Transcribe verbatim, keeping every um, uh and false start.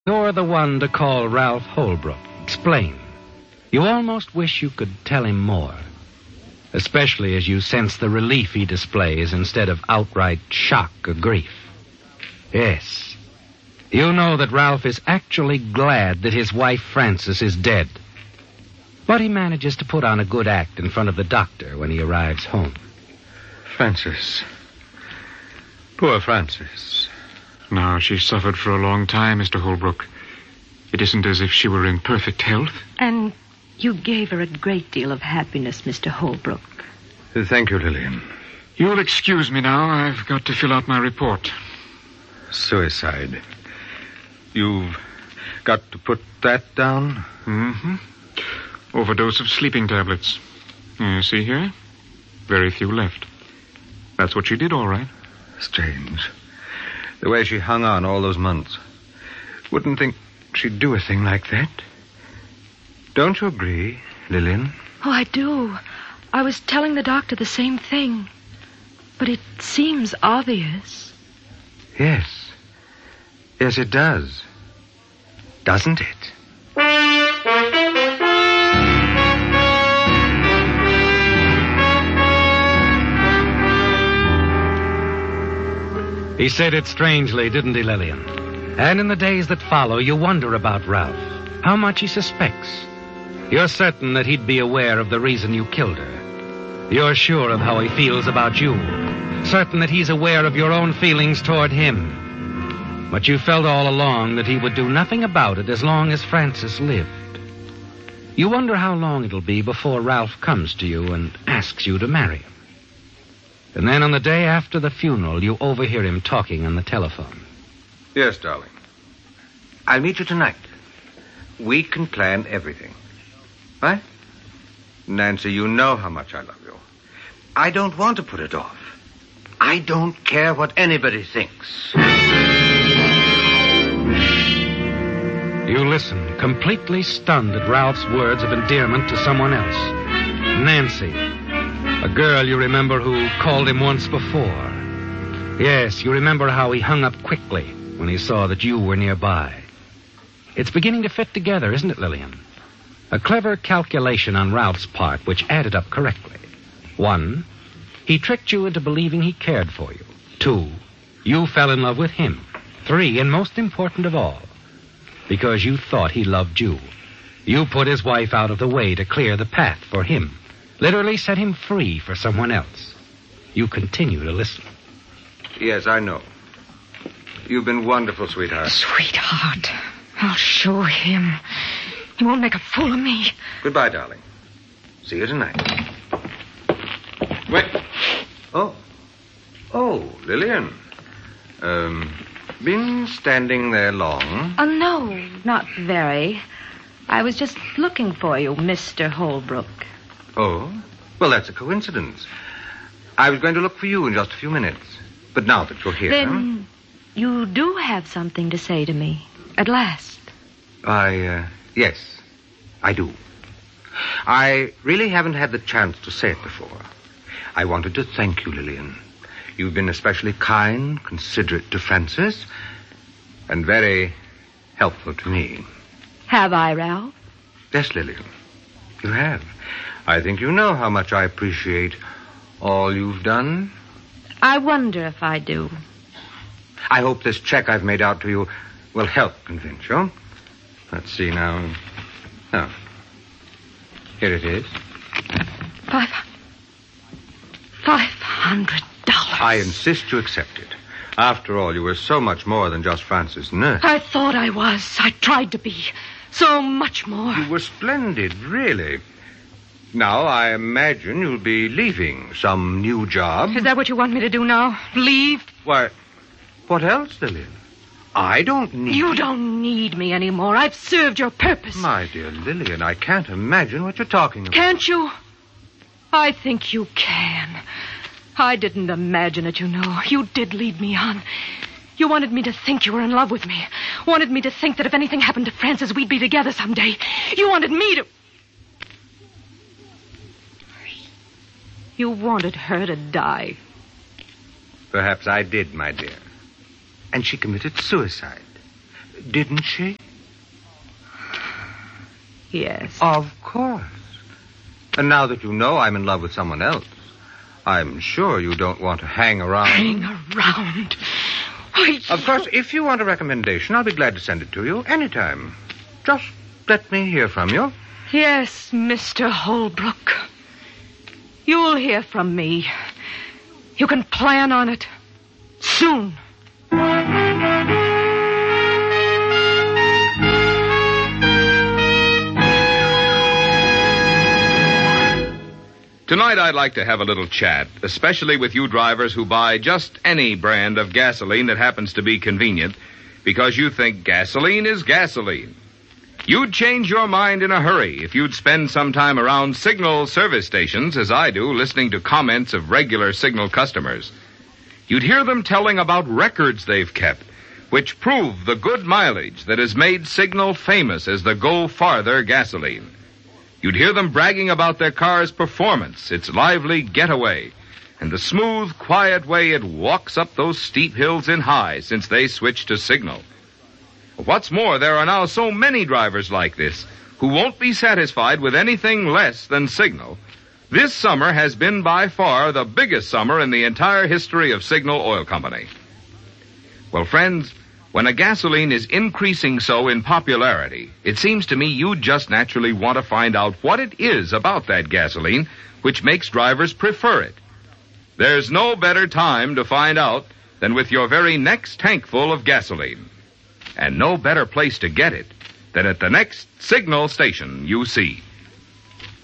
You're the one to call Ralph Holbrook. Explain. You almost wish you could tell him more, especially as you sense the relief he displays instead of outright shock or grief. Yes, you know that Ralph is actually glad that his wife Frances is dead, but he manages to put on a good act in front of the doctor when he arrives home. Frances. Poor Frances. No, she's suffered for a long time, Mister Holbrook. It isn't as if she were in perfect health. And you gave her a great deal of happiness, Mister Holbrook. Thank you, Lillian. You'll excuse me now. I've got to fill out my report. Suicide. You've got to put that down? Mm-hmm. Overdose of sleeping tablets. You see here? Very few left. That's what she did, all right. Strange. The way she hung on all those months. Wouldn't think she'd do a thing like that. Don't you agree, Lillian? Oh, I do. I was telling the doctor the same thing. But it seems obvious. Yes. Yes, it does. Doesn't it? He said it strangely, didn't he, Lillian? And in the days that follow, you wonder about Ralph. How much he suspects. You're certain that he'd be aware of the reason you killed her. You're sure of how he feels about you. Certain that he's aware of your own feelings toward him. But you felt all along that he would do nothing about it as long as Frances lived. You wonder how long it'll be before Ralph comes to you and asks you to marry him. And then on the day after the funeral, you overhear him talking on the telephone. Yes, darling. I'll meet you tonight. We can plan everything. Right? Nancy, you know how much I love you. I don't want to put it off. I don't care what anybody thinks. You listen, completely stunned at Ralph's words of endearment to someone else. Nancy, a girl you remember who called him once before. Yes, you remember how he hung up quickly when he saw that you were nearby. It's beginning to fit together, isn't it, Lillian? A clever calculation on Ralph's part which added up correctly. One, he tricked you into believing he cared for you. Two, you fell in love with him. Three, and most important of all, because you thought he loved you. You put his wife out of the way to clear the path for him. Literally set him free for someone else. You continue to listen. Yes, I know. You've been wonderful, sweetheart. Sweetheart. I'll show him. He won't make a fool of me. Goodbye, darling. See you tonight. Wait. Oh. Oh, Lillian. Um, been standing there long? Oh, no, not very. I was just looking for you, Mister Holbrook. Oh? Well, that's a coincidence. I was going to look for you in just a few minutes. But now that you're here... Then you do have something to say to me, at last. I, uh, yes, I do. I really haven't had the chance to say it before. I wanted to thank you, Lillian. You've been especially kind, considerate to Frances, and very helpful to me. Have I, Ralph? Yes, Lillian, you have. I think you know how much I appreciate all you've done. I wonder if I do. I hope this check I've made out to you will help convince you. Let's see now. Oh. Here it is. Five... Five hundred dollars. I insist you accept it. After all, you were so much more than just Frances' nurse. I thought I was. I tried to be. So much more. You were splendid, really. Now, I imagine you'll be leaving some new job. Is that what you want me to do now? Leave? Why, what else, Lillian? I don't need... You don't need me anymore. I've served your purpose. My dear Lillian, I can't imagine what you're talking about. Can't you? I think you can. I didn't imagine it, you know. You did lead me on. You wanted me to think you were in love with me. Wanted me to think that if anything happened to Frances, we'd be together someday. You wanted me to... You wanted her to die. Perhaps I did, my dear. And she committed suicide. Didn't she? Yes. Of course. And now that you know I'm in love with someone else, I'm sure you don't want to hang around. Hang around? Why, Of course, if you want a recommendation, I'll be glad to send it to you anytime. Just let me hear from you. Yes, Mister Holbrook. You'll hear from me. You can plan on it. Soon. Tonight I'd like to have a little chat, especially with you drivers who buy just any brand of gasoline that happens to be convenient because you think gasoline is gasoline. You'd change your mind in a hurry if you'd spend some time around Signal service stations, as I do, listening to comments of regular Signal customers. You'd hear them telling about records they've kept, which prove the good mileage that has made Signal famous as the Go Farther gasoline. You'd hear them bragging about their car's performance, its lively getaway, and the smooth, quiet way it walks up those steep hills in high since they switched to Signal. What's more, there are now so many drivers like this who won't be satisfied with anything less than Signal. This summer has been by far the biggest summer in the entire history of Signal Oil Company. Well, friends, when a gasoline is increasing so in popularity, it seems to me you just naturally want to find out what it is about that gasoline which makes drivers prefer it. There's no better time to find out than with your very next tankful of gasoline. And no better place to get it than at the next Signal station you see.